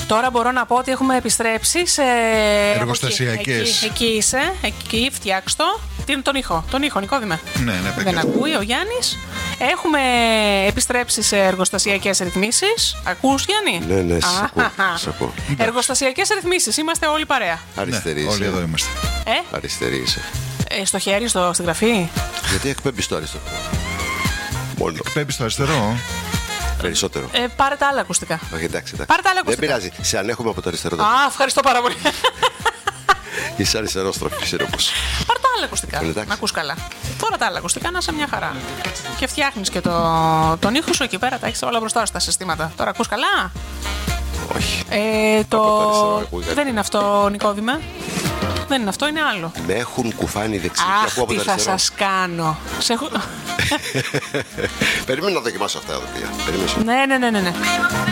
Τώρα μπορώ να πω ότι έχουμε επιστρέψει σε. Εργοστασιακές. Εκεί είσαι, εκεί φτιάξ' το. Τι είναι τον ήχο, Νικόδημε. Ναι, Δεν ακούει ο Γιάννης. Έχουμε επιστρέψει σε εργοστασιακές ρυθμίσεις. Ακούς, Γιάννη? Ναι, σ' ακούω. Εργοστασιακές ρυθμίσεις, είμαστε όλοι παρέα. Αριστερή Ναι, είσαι. όλοι εδώ είμαστε. Αριστερή είσαι. Στο χέρι, στην γραφή. Γιατί εκπέμπεις το αριστερό? Μόνο. Εκπέμπεις το αριστερό. Περισσότερο. Πάρε τα άλλα ακουστικά. Όχι, εντάξει. Πάρε τα άλλα Δεν ακουστικά. πειράζει. Σε ανέχομαι από το αριστερό. Ευχαριστώ πάρα πολύ. Είσαι αριστερόστροφη, ξέρω πως. Πάρε τα άλλα ακουστικά. Εντάξει. Να ακούς καλά. Τώρα τα άλλα ακουστικά να είσαι μια χαρά. Και φτιάχνεις και τον ήχο σου εκεί πέρα. Τα έχεις όλα μπροστά σου τα συστήματα. Τώρα ακούς καλά. Όχι. Το... Από το αριστερό ακούγεται. Δεν είναι αυτό, Νικόδημε. Δεν είναι αυτό, είναι άλλο. Με έχουν κουφάνει δεξί και Αχ, ακούω από τι το θα αριστερό. σας κάνω. Περίμενε να δοκιμάσω αυτά εδώ πια. Περίμενε. Ναι.